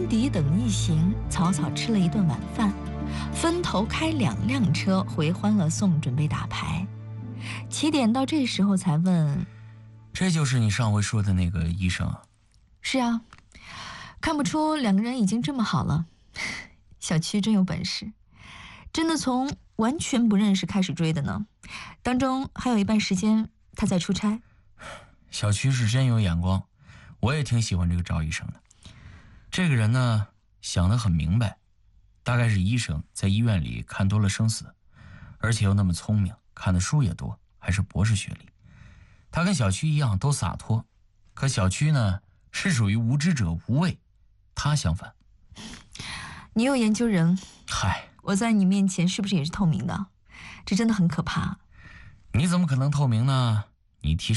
温迪等一行草草吃了一顿晚饭，分头开2辆车回欢乐颂准备打牌。起点到这时候才问：“ 这就是你上回说的那个医生啊？”“ 是啊，看不出2个人已经这么好了。小区真有本事，真的从完全不认识开始追的呢。当中还有一半时间他在出差。”“ 小区是真有眼光，我也挺喜欢这个赵医生的。这个人呢，想得很明白，大概是医生在医院里看多了生死，而且又那么聪明，看的书也多，还是博士学历。他跟小区一样都洒脱，可小区呢是属于无知者无畏，他相反。”“ 你又研究人， 嗨， 我在你面前是不是也是透明的？这真的很可怕。”“ 你怎么可能透明呢？你提